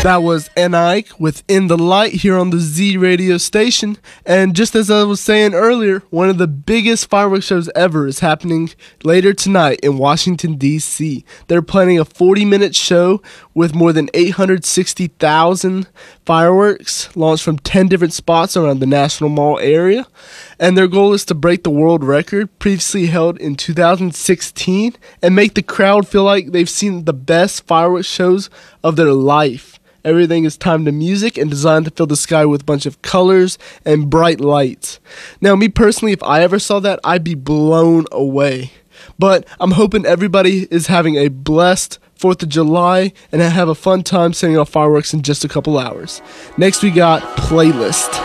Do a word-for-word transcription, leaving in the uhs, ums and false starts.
That was Ike with In the Light here on the Z radio station. And just as I was saying earlier, one of the biggest fireworks shows ever is happening later tonight in Washington, D C They're planning a forty-minute show with more than eight hundred sixty thousand fireworks launched from ten different spots around the National Mall area. And their goal is to break the world record previously held in two thousand sixteen and make the crowd feel like they've seen the best fireworks shows of their life. Everything is timed to music and designed to fill the sky with a bunch of colors and bright lights. Now, me personally, if I ever saw that, I'd be blown away. But I'm hoping everybody is having a blessed fourth of July and have a fun time setting off fireworks in just a couple hours. Next, we got Playlist.